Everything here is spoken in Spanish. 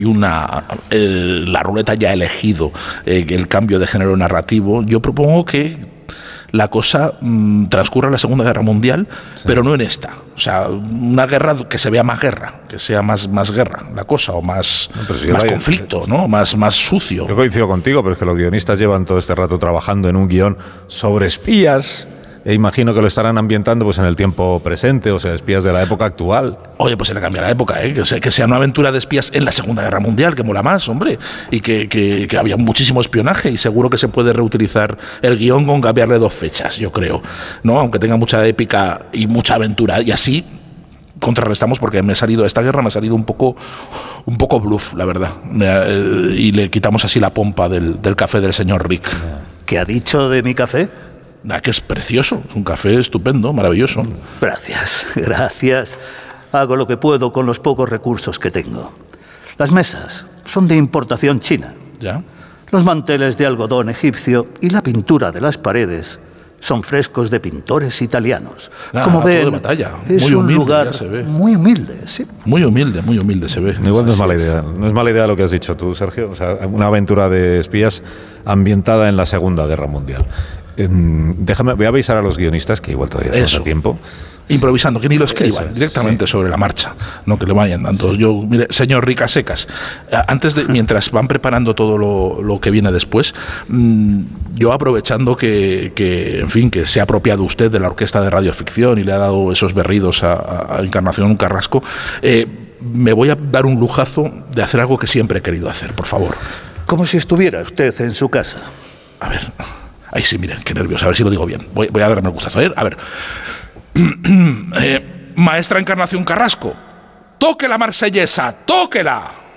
la ruleta ya ha elegido el cambio de género narrativo, yo propongo que la cosa transcurra en la Segunda Guerra Mundial, sí, pero no en esta. O sea, una guerra que se vea más guerra, que sea más guerra la cosa, o más conflicto, ¿no? Más sucio. Yo coincido contigo, pero es que los guionistas llevan todo este rato trabajando en un guión sobre espías. E imagino que lo estarán ambientando pues en el tiempo presente, o sea, espías de la época actual. Oye, pues se le cambia la época, que sea una aventura de espías en la Segunda Guerra Mundial, que mola más, hombre, y que había muchísimo espionaje, y seguro que se puede reutilizar el guión con cambiarle 2 fechas, yo creo, ¿no? Aunque tenga mucha épica y mucha aventura, y así contrarrestamos, porque esta guerra me ha salido un poco bluff, la verdad, y le quitamos así la pompa del café del señor Rick. ¿Qué ha dicho de mi café? Que es precioso, es un café estupendo, maravilloso. Gracias. Hago lo que puedo con los pocos recursos que tengo. Las mesas son de importación china. ¿Ya? Los manteles de algodón egipcio y la pintura de las paredes son frescos de pintores italianos. Como ven, de batalla. Es muy un lugar muy humilde, sí. Muy humilde se ve. Igual no es mala idea. No es mala idea lo que has dicho tú, Sergio. O sea, una aventura de espías ambientada en la Segunda Guerra Mundial. Voy a avisar a los guionistas que igual todavía estamos a tiempo. Improvisando, que ni lo escriban directamente sobre la marcha, no que le vayan dando. Yo, mire, señor Rick a secas, mientras van preparando todo lo que viene después, yo aprovechando que se ha apropiado usted de la orquesta de radioficción y le ha dado esos berridos a Encarnación Carrasco, me voy a dar un lujazo de hacer algo que siempre he querido hacer, por favor. Como si estuviera usted en su casa. A ver, ahí sí, miren, qué nervios, a ver si lo digo bien. Voy a darme el gustazo, a ver. Maestra Encarnación Carrasco, toque la marsellesa, tóquela.